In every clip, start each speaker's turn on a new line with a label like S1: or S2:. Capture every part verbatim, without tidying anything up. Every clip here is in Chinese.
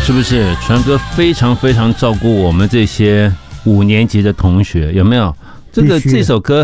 S1: 是不是？传哥非常非常照顾我们这些五年级的同学，有没有？这个这首歌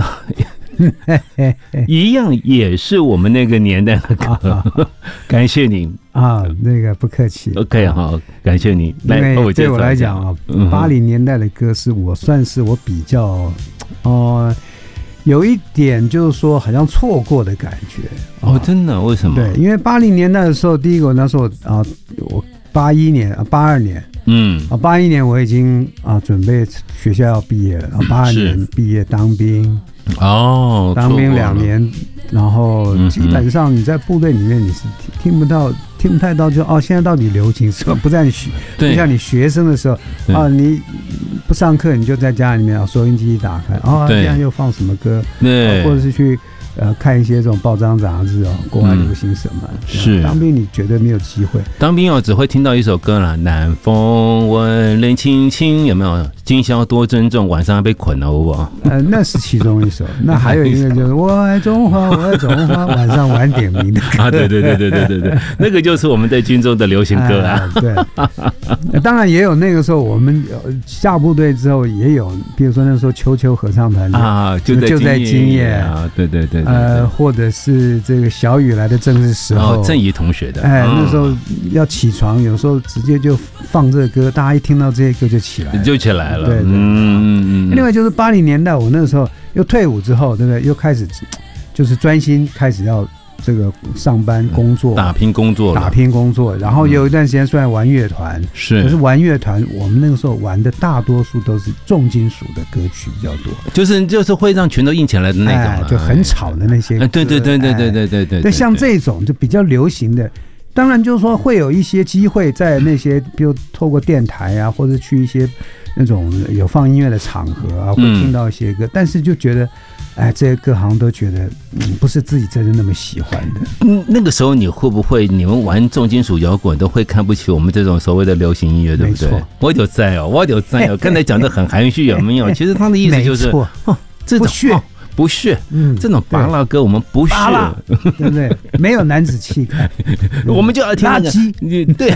S1: 一样也是我们那个年代的歌，感谢你
S2: 啊，那个不客气。
S1: OK， 好，感谢你。
S2: 因为对我来讲啊，八零年代的歌是我算是我比较哦、呃，有一点就是说好像错过的感觉
S1: 哦，真的？为什么？
S2: 对，因为八零年代的时候，第一个那时候啊，我八一年啊，八二年。嗯啊，八一年我已经啊准备学校要毕业了，然后八二年毕业当兵
S1: 哦，
S2: 当兵两年，然后基本上你在部队里面你是听不到、听不太到就哦，现在到底流行什么？不在你学，不像你学生的时候啊，你不上课你就在家里面啊，收音机打开，哦，现在又放什么歌，对，或者是去。呃，看一些这种报章杂志哦，国外流行什么？嗯、是当兵你绝对没有机会。
S1: 当兵哦，只会听到一首歌啦，南风温冷清清，有没有？今宵多珍重，晚上被捆了，好不好？
S2: 呃，那是其中一首。那还有一个就是我爱中华，我爱中华，晚上晚点名的歌。
S1: 啊，对对对对对对对，那个就是我们在军中的流行歌啊。
S2: 呃、对，当然也有那个时候我们下部队之后也有，比如说那时候秋秋合唱团
S1: 啊，就在
S2: 就在今夜
S1: 啊，对对对。
S2: 呃，或者是这个小雨来的正是时候，
S1: 哦，郑怡同学的，
S2: 哎，那时候要起床，有时候直接就放这个歌，大家一听到这些歌就起来了，
S1: 就起来了。
S2: 对对，嗯嗯嗯。另外就是八零年代，我那个时候又退伍之后，对不对？又开始就是专心开始要这个上班工作，
S1: 打拼工作，
S2: 打拼工作。然后有一段时间虽然玩乐团，
S1: 是，
S2: 可是玩乐团，我们那个时候玩的大多数都是重金属的歌曲比较多，
S1: 就是就是会让拳头硬起来的那种、啊
S2: 哎，就很吵的那些歌。
S1: 哎、对对对对对对对对。
S2: 对，像这种就比较流行的，当然就是说会有一些机会在那些，比如透过电台啊，或者去一些那种有放音乐的场合啊，会听到一些歌，嗯、但是就觉得。哎，这些歌好像都觉得，嗯，不是自己真的那么喜欢的。
S1: 嗯，那个时候你会不会，你们玩重金属摇滚都会看不起我们这种所谓的流行音乐，对不对？没错，我有在哦，我有在哦。刚才讲的很含蓄，有没有？其实他的意思就是，
S2: 哦，这种不屑。
S1: 不屑，嗯，这种拔拉歌我们不屑，
S2: 对不对？没有男子气概，
S1: 我们就要听垃圾，对。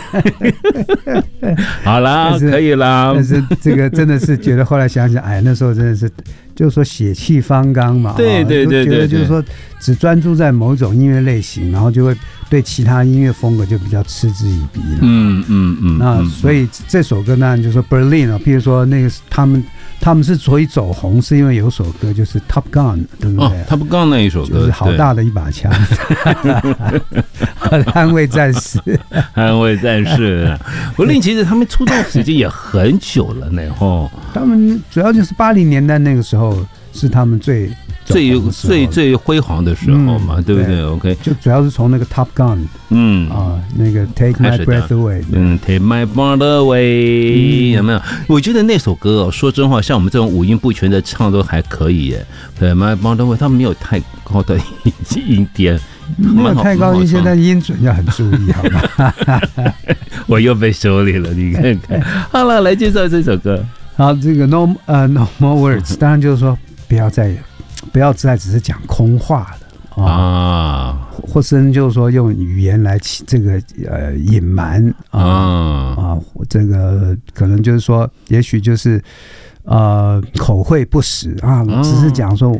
S1: 好啦，可以啦。
S2: 但是这个真的是觉得后来想想，哎，那时候真的是，就是说血气方刚嘛，
S1: 对对对对，
S2: 觉得就是说只专注在某种音乐类型，然后就会对其他音乐风格就比较嗤之以鼻了。
S1: 嗯嗯嗯。
S2: 那所以这首歌呢，就是说 Berlin 啊，譬如说那个他们。他们是所以走红，是因为有首歌就是 Top Gun， 对不对？
S1: 哦 Top Gun 那一首歌，
S2: 就是好大的一把枪，捍卫战士，
S1: 捍卫战士。柏林其实他们出道时间也很久了呢，吼。
S2: 他们主要就是八零年代那个时候是他们最。
S1: 最最最辉煌的时候嘛，嗯、对不对 ？OK，
S2: 就主要是从那个 Top Gun， 嗯啊，那个 Take My Breath Away，
S1: 嗯 ，Take My Breath Away，、嗯、有没有？我觉得那首歌哦，说真话，像我们这种五音不全的唱都还可以耶。Take My Breath Away， 它没有太高的音点，
S2: 没有太高音线，但音准要很注意，好吗？
S1: 我又被修理了，你看看。好了，来介绍这首歌。
S2: 好，这个 No 呃 No More Words， 当然就是说不要再。不要再只是讲空话了啊，或是就是说用语言来这个呃隐瞒啊啊，这个可能就是说，也许就是呃口惠不实啊，只是讲说